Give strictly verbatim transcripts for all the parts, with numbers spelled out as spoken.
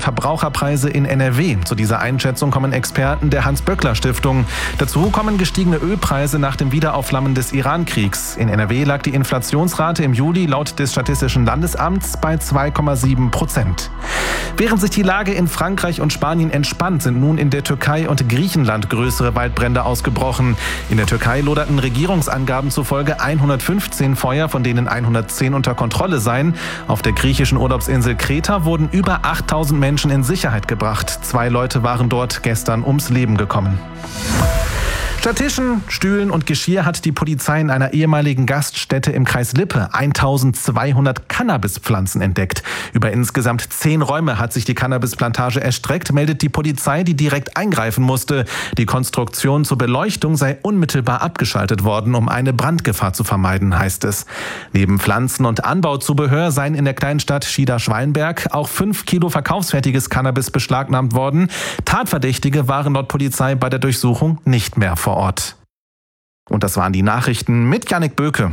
Verbraucherpreise in N R W. Zu dieser Einschätzung kommen Experten der Hans-Böckler-Stiftung. Dazu kommen gestiegene Ölpreise nach dem Wiederaufflammen des Iran-Kriegs. In N R W lag die Inflationsrate im Juli laut des Statistischen Landesamts bei zwei Komma sieben Prozent. Während sich die Lage in Frankreich und Spanien entspannt, sind nun in der Türkei und Griechenland größere Waldbrände ausgebrochen. In der Türkei loderten Regierungsangaben zufolge hundertfünfzehn Feuer, von denen hundertzehn unter Kontrolle seien. Auf der griechischen Urlaubsinsel Kreta wurden über achttausend Menschen in Sicherheit gebracht. Zwei Leute waren dort gestern ums Leben gekommen. Statt Tischen, Stühlen und Geschirr hat die Polizei in einer ehemaligen Gaststätte im Kreis Lippe eintausendzweihundert Cannabispflanzen entdeckt. Über insgesamt zehn Räume hat sich die Cannabisplantage erstreckt, meldet die Polizei, die direkt eingreifen musste. Die Konstruktion zur Beleuchtung sei unmittelbar abgeschaltet worden, um eine Brandgefahr zu vermeiden, heißt es. Neben Pflanzen und Anbauzubehör seien in der Kleinstadt Schieder-Schweinberg auch fünf Kilo verkaufsfertiges Cannabis beschlagnahmt worden. Tatverdächtige waren laut Polizei bei der Durchsuchung nicht mehr vor Ort. Und das waren die Nachrichten mit Jannik Böke.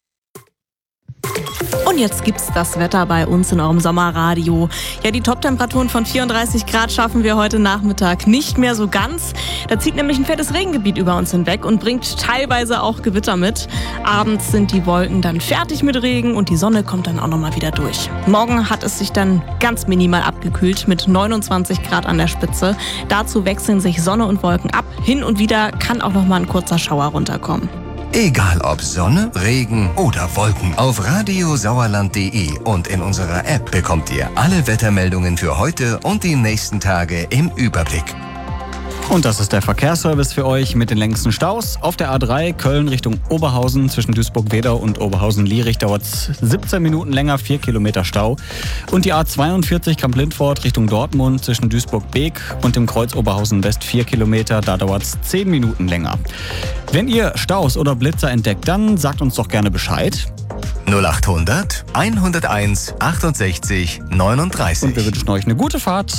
Und jetzt gibt's das Wetter bei uns in eurem Sommerradio. Ja, die Top-Temperaturen von vierunddreißig Grad schaffen wir heute Nachmittag nicht mehr so ganz. Da zieht nämlich ein fettes Regengebiet über uns hinweg und bringt teilweise auch Gewitter mit. Abends sind die Wolken dann fertig mit Regen und die Sonne kommt dann auch nochmal wieder durch. Morgen hat es sich dann ganz minimal abgekühlt mit neunundzwanzig Grad an der Spitze. Dazu wechseln sich Sonne und Wolken ab. Hin und wieder kann auch nochmal ein kurzer Schauer runterkommen. Egal ob Sonne, Regen oder Wolken, auf radiosauerland punkt de und in unserer App bekommt ihr alle Wettermeldungen für heute und die nächsten Tage im Überblick. Und das ist der Verkehrsservice für euch mit den längsten Staus. Auf der A drei Köln Richtung Oberhausen zwischen Duisburg-Wedau und Oberhausen-Lierich dauert es siebzehn Minuten länger, vier Kilometer Stau. Und die A zweiundvierzig Kamp-Lindfort Richtung Dortmund zwischen Duisburg-Beek und dem Kreuz Oberhausen-West vier Kilometer, da dauert es zehn Minuten länger. Wenn ihr Staus oder Blitzer entdeckt, dann sagt uns doch gerne Bescheid. null achthundert hunderteins achtundsechzig neununddreißig. Und wir wünschen euch eine gute Fahrt.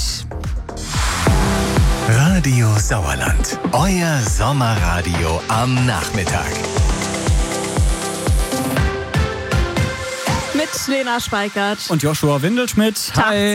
Radio Sauerland, euer Sommerradio am Nachmittag. Mit Lena Speikert Und Joshua Windelschmidt. Hi.